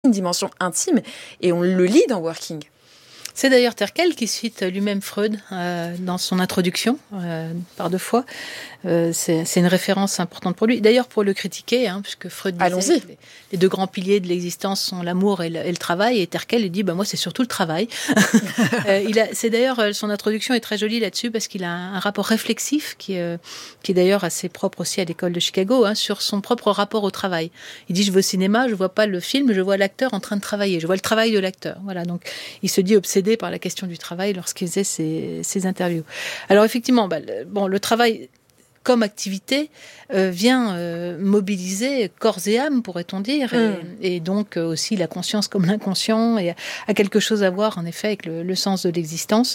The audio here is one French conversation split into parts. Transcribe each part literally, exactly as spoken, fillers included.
une dimension intime, et on le lit dans Working. C'est d'ailleurs Terkel qui cite lui-même Freud euh, dans son introduction, euh, par deux fois. Euh, c'est, c'est une référence importante pour lui. D'ailleurs, pour le critiquer, hein, puisque Freud disait Allons-y. que les, les deux grands piliers de l'existence sont l'amour et le, et le travail, et Terkel il dit bah, « moi, c'est surtout le travail ». euh, il a, c'est d'ailleurs, son introduction est très jolie là-dessus, parce qu'il a un, un rapport réflexif, qui, euh, qui est d'ailleurs assez propre aussi à l'école de Chicago, hein, sur son propre rapport au travail. Il dit « je vais au cinéma, je ne vois pas le film, je vois l'acteur en train de travailler, je vois le travail de l'acteur ». Voilà, donc il se dit obsédé par la question du travail lorsqu'il faisait ses, ses interviews. Alors effectivement, bah, le, bon, le travail comme activité euh, vient euh, mobiliser corps et âme, pourrait-on dire, mm. et, et donc euh, aussi la conscience comme l'inconscient, et a, a quelque chose à voir en effet avec le, le sens de l'existence.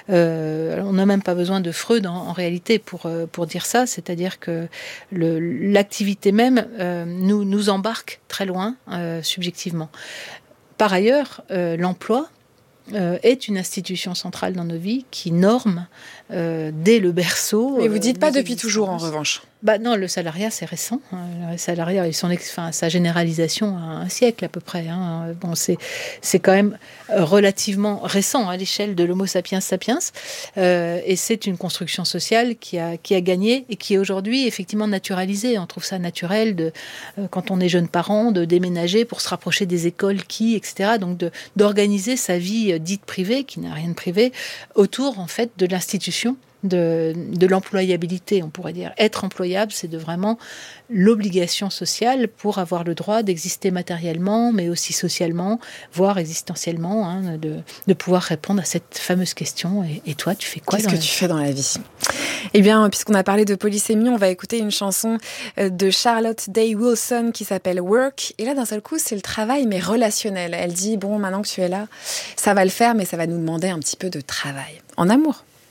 Euh, on n'a même pas besoin de Freud en, en réalité pour, euh, pour dire ça, c'est-à-dire que le, l'activité même euh, nous, nous embarque très loin euh, subjectivement. Par ailleurs, euh, l'emploi Euh, est une institution centrale dans nos vies qui norme euh, dès le berceau. Mais vous dites euh, pas depuis toujours, en revanche. Bah non, le salariat c'est récent. Hein. Le salariat et son ex, enfin, sa généralisation a un siècle à peu près. Hein. Bon, c'est c'est quand même relativement récent à l'échelle de l'Homo sapiens sapiens, euh, et c'est une construction sociale qui a qui a gagné et qui est aujourd'hui effectivement naturalisée. On trouve ça naturel de euh, quand on est jeune parent de déménager pour se rapprocher des écoles qui, et cetera. Donc de d'organiser sa vie dite privée, qui n'a rien de privé, autour en fait de l'institution. De, de l'employabilité, on pourrait dire. Être employable, c'est de vraiment l'obligation sociale pour avoir le droit d'exister matériellement, mais aussi socialement, voire existentiellement, hein, de, de pouvoir répondre à cette fameuse question. Et, et toi, tu fais quoi? Qu'est-ce que tu fais dans la vie? Eh bien, puisqu'on a parlé de polysémie, on va écouter une chanson de Charlotte Day Wilson qui s'appelle Work. Et là, d'un seul coup, c'est le travail, mais relationnel. Elle dit, bon, maintenant que tu es là, ça va le faire, mais ça va nous demander un petit peu de travail. En amour.